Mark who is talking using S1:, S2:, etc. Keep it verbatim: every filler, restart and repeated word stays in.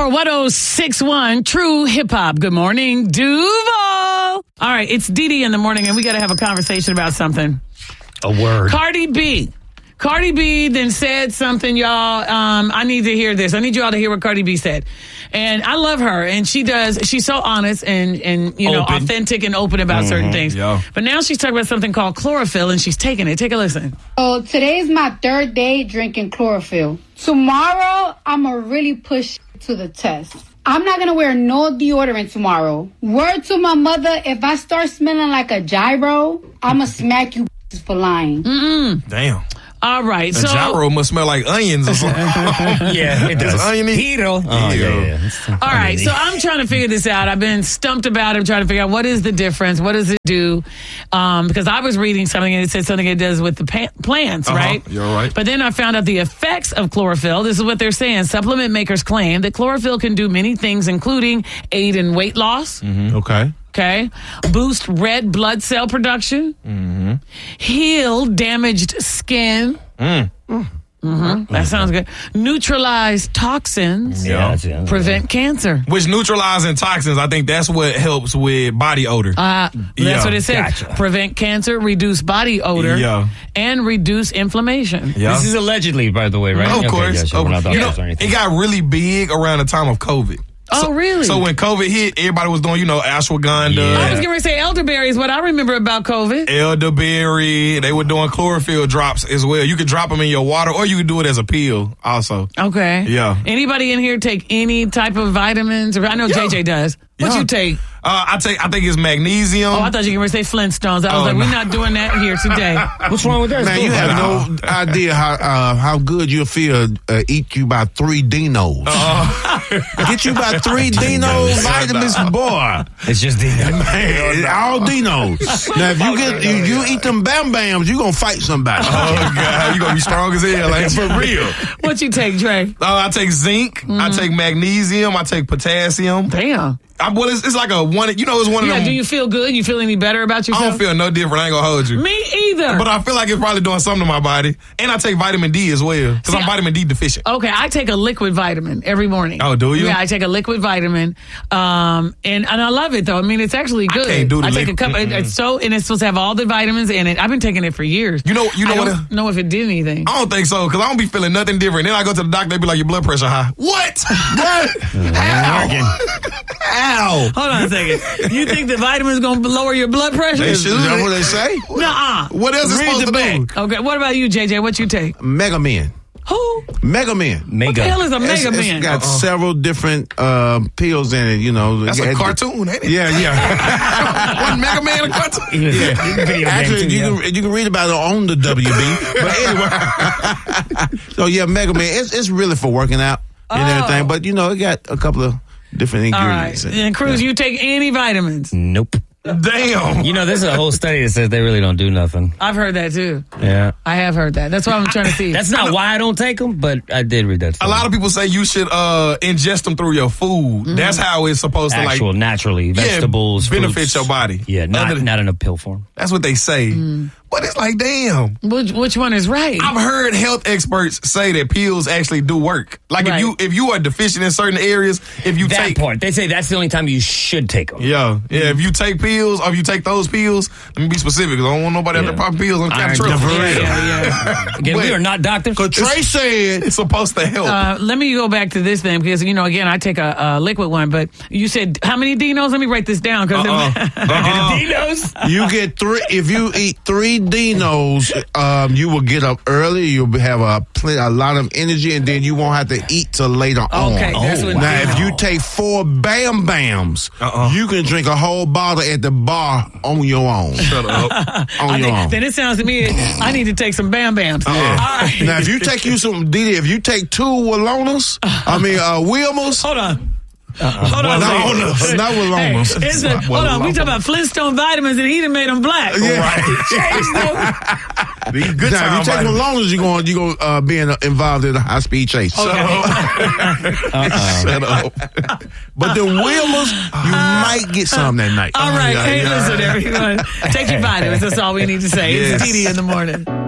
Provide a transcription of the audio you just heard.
S1: four, one oh six one, True Hip Hop. Good morning, Duval. All right, it's Dee Dee in the morning, and we got to have a conversation about something.
S2: A word.
S1: Cardi B. Cardi B then said something, y'all. Um, I need to hear this. I need you all to hear what Cardi B said. And I love her. And she does, she's so honest and, and you know,
S2: Open.
S1: authentic and open about mm-hmm, certain things.
S3: yeah.
S1: But now she's talking about something called chlorophyll, and she's taking it. Take a listen.
S4: So today's my third day drinking chlorophyll. Tomorrow, I'm going to really push to the test. I'm not going to wear no deodorant tomorrow. Word to my mother, if I start smelling like a gyro, I'm going to smack you for lying.
S1: Mm-mm.
S3: Damn.
S1: All right,
S3: A
S1: so
S3: gyro must smell like onions or something.
S2: Yeah, it does.
S3: It's oniony.
S2: Keto. Oh, yeah, yeah.
S1: all right, so I'm trying to figure this out. I've been stumped about it. I'm trying to figure out what is the difference. What does it do? Um, because I was reading something and it said something it does with the pa- plants,
S3: Uh-huh,
S1: right?
S3: you're right.
S1: But then I found out the effects of chlorophyll. This is what they're saying. Supplement makers claim that chlorophyll can do many things, including aid in weight loss.
S3: Mm-hmm. Okay.
S1: Okay. Boost red blood cell production.
S3: Mm-hmm.
S1: Heal damaged skin.
S3: Mm.
S1: Mm-hmm. That sounds good. Neutralize toxins.
S2: Yeah, that's it.
S1: Prevent cancer.
S3: Which neutralizing toxins, I think that's what helps with body odor.
S1: Uh, that's
S3: Yeah,
S1: what it said.
S2: gotcha.
S1: Prevent cancer, reduce body odor,
S3: Yeah.
S1: and reduce inflammation.
S3: yeah.
S2: This is allegedly, by the way, right?
S3: Of
S2: Okay,
S3: course.
S2: yeah, sure,
S3: Of-
S2: we're not
S3: you
S2: doctors
S3: know,
S2: or anything.
S3: it got really big around the time of COVID.
S1: Oh,
S3: So-
S1: really?
S3: So when COVID hit, everybody was doing, you know, ashwagandha,
S2: Yeah.
S1: I was going to say elderberry is what I remember about COVID.
S3: elderberry. They were doing chlorophyll drops as well. You could drop them in your water, or you could do it as a pill also.
S1: Okay.
S3: Yeah.
S1: Anybody in here take any type of vitamins? I know J J does. What
S3: Yeah.
S1: you take?
S3: Uh, I take. I think it's magnesium.
S1: Oh, I thought you were going to say Flintstones. I was
S3: Oh,
S1: like,
S3: no.
S1: we're not doing that here today.
S2: What's wrong with that?
S5: Man, you have no idea how uh, how good you'll feel. Uh, eat you about three Dinos. Get you about three Dino vitamins, boy.
S2: It's just the.
S5: Man, all Dinos. Now, if you get you, you eat them Bam Bams, you gonna fight somebody.
S3: Oh God, you gonna be strong as hell, like for real.
S1: What you take, Dre?
S3: Uh, I take zinc. I take magnesium. I take potassium.
S1: Damn.
S3: I, well, it's, it's like a one. You know, it's one of
S1: Yeah,
S3: them.
S1: do you feel good? You feel any better about
S3: I
S1: yourself?
S3: don't feel no different. I ain't gonna hold you.
S1: Me either.
S3: But I feel like it's probably doing something to my body. And I take vitamin D as well. Because
S1: See,
S3: I'm vitamin D deficient.
S1: Okay, I take a liquid vitamin every morning.
S3: Oh, do you?
S1: Yeah, I take a liquid vitamin, um, and and I love it though. I mean, it's actually good.
S3: can't do the
S1: I take
S3: liquid-
S1: a cup. It's so and it's supposed to have all the vitamins in it. I've been taking it for years.
S3: You know- you know
S1: I
S3: what
S1: don't
S3: a-
S1: know if it did anything.
S3: I don't think so. Because I don't be feeling nothing different. Then I go to the doctor. They be like, your blood pressure high. What? What? How? How?
S1: Hold on a second. You think the vitamin's gonna lower your blood pressure?
S3: They
S5: Is
S3: should.
S5: that what they say?
S1: Nuh-uh.
S3: What else is
S5: Read
S3: supposed
S5: the
S3: to do?
S5: back.
S1: Okay, what about you, J J? What you take?
S5: Mega Men.
S1: Who?
S5: Mega Men.
S1: What
S2: Mega.
S1: the hell is a
S5: It's-
S1: Mega
S5: it's
S1: Man?
S5: got several different uh, pills in it, you know.
S3: That's a
S5: It-
S3: cartoon, ain't it?
S5: Yeah, yeah.
S3: Wasn't Mega Man a cartoon?
S2: Yeah. Video game
S5: Actually,
S2: too,
S5: you
S2: yeah.
S5: can you can read about it on the W B. But anyway, so yeah, Mega Man. It's it's really for working out and
S1: Oh.
S5: everything. But you know, it got a couple of different
S1: All right.
S5: ingredients. in it.
S1: And Cruz, you take any vitamins?
S2: Nope.
S3: Damn.
S2: You know, there's a whole study that says they really don't do nothing.
S1: I've heard that too.
S2: Yeah.
S1: I have heard that. That's why I'm trying to see.
S2: That's not why I don't take them, but I did read that
S3: A
S2: study.
S3: lot of people say you should uh, ingest them through your food. That's how it's supposed to
S2: Actual,
S3: like.
S2: naturally,
S3: Yeah,
S2: vegetables,
S3: benefit
S2: fruits.
S3: your body.
S2: Yeah, not
S3: Other than-
S2: not in a pill form.
S3: That's what they say. But it's like, damn.
S1: which, which one is right?
S3: I've heard health experts say that pills actually do work. Like
S1: Right.
S3: if you if you are deficient in certain areas, if you
S2: That
S3: take
S2: part, they say that's the only time you should take them.
S3: yeah yeah if you take pills or if you take those pills, let me be specific because I don't want nobody out
S2: Yeah.
S3: there popping pills on
S2: Iron
S3: kind of
S2: deficient.
S3: trouble.
S1: yeah, yeah.
S2: Again, we
S3: Wait.
S2: are not doctors.
S5: Cause Trey said
S3: It's supposed to help.
S1: Uh, let me go back to this thing because, you know, again, I take a, a liquid one, but you said how many Dinos? Let me write this down. Cause
S3: Uh-uh.
S2: Dinos.
S5: you get three. If you eat three Dinos, um, you will get up early. You'll have a pl- a lot of energy, and then you won't have to eat till later
S1: Okay,
S5: on.
S1: that's what-
S5: Now, if you take four Bam Bams,
S3: Uh-uh.
S5: you can drink a whole bottle at the bar on your own.
S3: Shut up.
S5: On
S1: I
S5: your
S1: think,
S5: own.
S1: then it sounds to me I need to take some Bam Bams.
S3: Uh-uh.
S1: All right.
S5: Now, if you take you some, Didi, if you take two Wallonas, I mean, uh, Wilmers.
S1: Hold on. Hold on.
S5: Wallonas,
S1: a second.
S5: not Wallonas.
S1: Hey, it's a- hold on. We talking about Flintstone vitamins and he done made them black.
S3: These good
S5: Now,
S3: time
S5: if you take
S3: vitamins.
S5: Wallonas, you're going, you're going to uh, be in a, involved in a high speed chase.
S3: Shut up.
S5: But the Wilmers, you might get some that night.
S1: All right.
S3: yeah,
S1: Hey,
S3: yeah.
S1: listen, everyone. Take your vitamins. That's all we need to say. It's
S3: Yes.
S1: T D in the morning.